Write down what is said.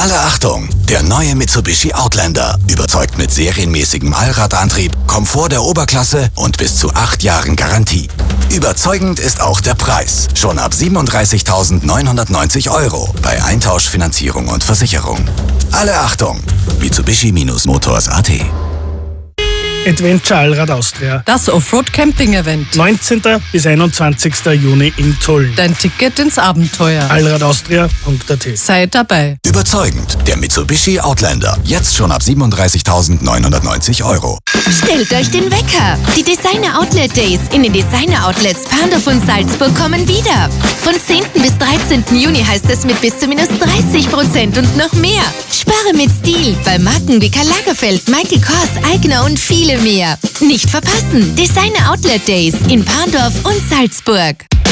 Alle Achtung! Der neue Mitsubishi Outlander überzeugt mit serienmäßigem Allradantrieb, Komfort der Oberklasse und bis zu 8 Jahren Garantie. Überzeugend ist auch der Preis. Schon ab 37.990 € bei Eintauschfinanzierung und Versicherung. Alle Achtung! Mitsubishi-Motors.at. Adventure Allrad Austria. Das Offroad-Camping-Event. 19. bis 21. Juni in Tulln. Dein Ticket ins Abenteuer. Allradaustria.at. Sei dabei. Überzeugend. Der Mitsubishi Outlander. Jetzt schon ab 37.990 €. Stellt euch den Wecker. Die Designer Outlet Days in den Designer Outlets Parndorf und Salzburg kommen wieder. Von 10. bis 13. Juni heißt es mit bis zu -30% und noch mehr. Spare mit Stil bei Marken wie Karl Lagerfeld, Michael Kors, Aigner und viele mehr. Nicht verpassen. Designer Outlet Days in Parndorf und Salzburg.